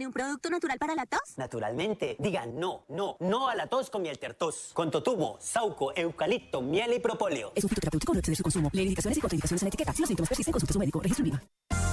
de un producto natural para la tos? Naturalmente. Digan no, no, no a la tos con miel tertos. Con totumo, sauco, eucalipto, miel y propóleo. Es un fitoterapéutico, no exceder su consumo. Leer indicaciones y contraindicaciones en la etiqueta. Si los síntomas persisten, consulte a su médico. Registro INVIMA.